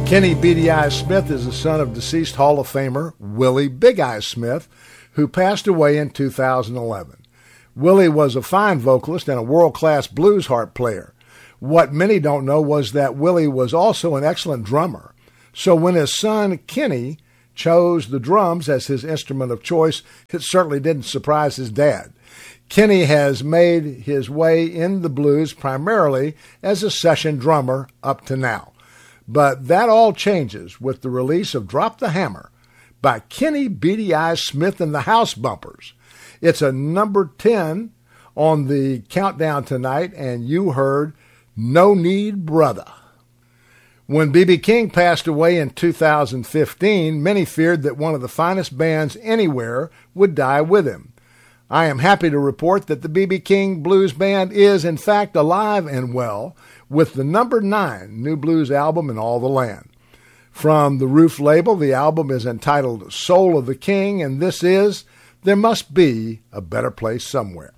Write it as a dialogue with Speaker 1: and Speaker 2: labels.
Speaker 1: Kenny Beady Eyes Smith is the son of deceased Hall of Famer Willie Big Eyes Smith, who passed away in 2011. Willie was a fine vocalist and a world-class blues harp player. What many don't know was that Willie was also an excellent drummer. So when his son Kenny chose the drums as his instrument of choice, it certainly didn't surprise his dad. Kenny has made his way in the blues primarily as a session drummer up to now. But that all changes with the release of Drop the Hammer by Kenny Beady Eyes Smith and the House Bumpers. It's a number 10 on the countdown tonight, and you heard No Need Brother. When B.B. King passed away in 2015, many feared that one of the finest bands anywhere would die with him. I am happy to report that the B.B. King Blues Band is, in fact, alive and well, with the number 9 new blues album in all the land. From the Roof label, the album is entitled Soul of the King, and this is There Must Be a Better Place Somewhere.